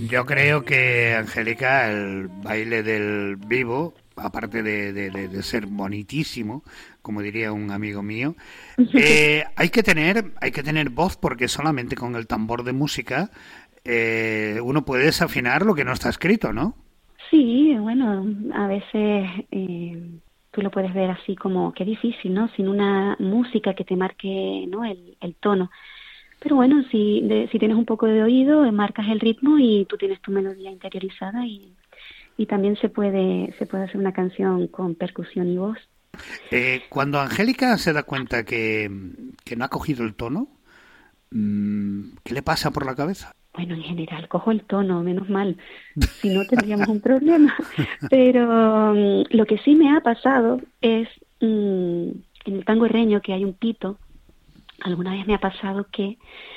Yo creo que, Angélica, el baile del vivo, aparte de ser bonitísimo, como diría un amigo mío, hay que tener voz, porque solamente con el tambor de música uno puede desafinar lo que no está escrito, ¿no? Sí, bueno, a veces tú lo puedes ver así como qué difícil, ¿no? Sin una música que te marque, ¿no? El tono. Pero bueno, si tienes un poco de oído, marcas el ritmo y tú tienes tu melodía interiorizada y también se puede hacer una canción con percusión y voz. Cuando Angélica se da cuenta que no ha cogido el tono, ¿qué le pasa por la cabeza? Bueno, en general, cojo el tono, menos mal, si no tendríamos un problema. Pero lo que sí me ha pasado es, en el tango herreño que hay un pito, alguna vez me ha pasado que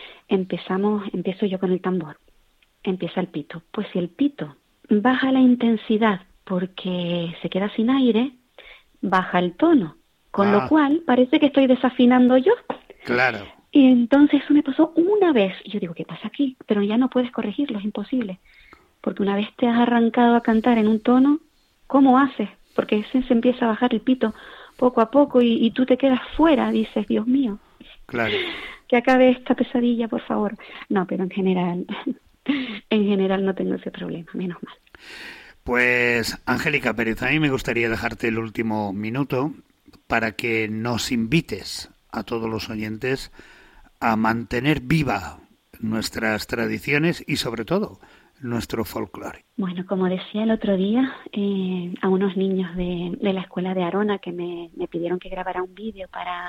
empiezo yo con el tambor, empieza el pito. Pues si el pito baja la intensidad porque se queda sin aire, baja el tono, con lo Ah, cual parece que estoy desafinando yo. claro. Y entonces eso me pasó una vez. Y yo digo, ¿qué pasa aquí? Pero ya no puedes corregirlo, es imposible. Porque una vez te has arrancado a cantar en un tono, ¿cómo haces? Porque se empieza a bajar el pito poco a poco y tú te quedas fuera, dices, Dios mío, Claro. que acabe esta pesadilla, por favor. No, pero en general, en general no tengo ese problema, menos mal. Pues, Angélica Pérez, a mí me gustaría dejarte el último minuto para que nos invites a todos los oyentes a mantener viva nuestras tradiciones y, sobre todo, nuestro folclore. Bueno, como decía el otro día, a unos niños de la escuela de Arona que me pidieron que grabara un vídeo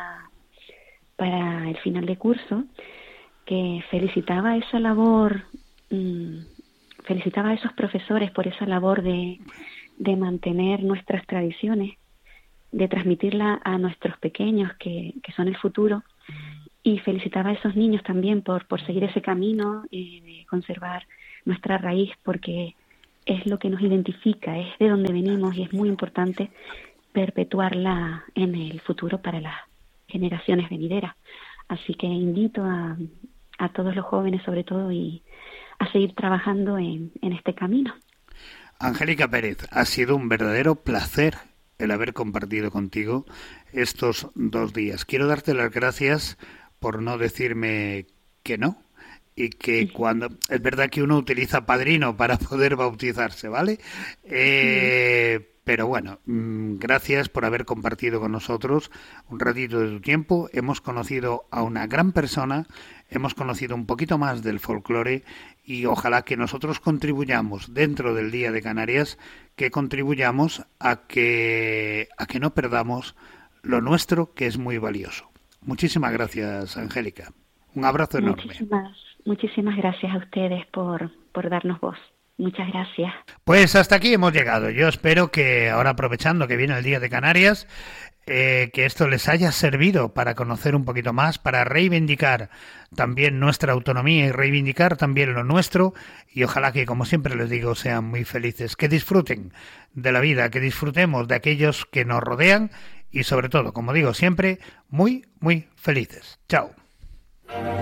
para el final de curso, que felicitaba esa labor, felicitaba a esos profesores por esa labor de mantener nuestras tradiciones, de transmitirla a nuestros pequeños que son el futuro, y felicitaba a esos niños también por seguir ese camino de conservar nuestra raíz, porque es lo que nos identifica, es de donde venimos y es muy importante perpetuarla en el futuro para las generaciones venideras. Así que invito a todos los jóvenes, sobre todo, y a seguir trabajando en este camino. Angélica Pérez, ha sido un verdadero placer el haber compartido contigo estos 2 días. Quiero darte las gracias por no decirme que no, y que cuando es verdad que uno utiliza padrino para poder bautizarse, ¿vale? Sí. Pero bueno, gracias por haber compartido con nosotros un ratito de tu tiempo. Hemos conocido a una gran persona, hemos conocido un poquito más del folclore, y ojalá que nosotros contribuyamos dentro del Día de Canarias, que contribuyamos a que no perdamos lo nuestro, que es muy valioso. Muchísimas gracias, Angélica. Un abrazo enorme. Muchísimas gracias a ustedes por darnos voz. Muchas gracias. Pues hasta aquí hemos llegado. Yo espero que ahora, aprovechando que viene el Día de Canarias, que esto les haya servido para conocer un poquito más, para reivindicar también nuestra autonomía y reivindicar también lo nuestro, y ojalá que, como siempre les digo, sean muy felices, que disfruten de la vida, que disfrutemos de aquellos que nos rodean y, sobre todo, como digo siempre, muy, muy felices. Chao.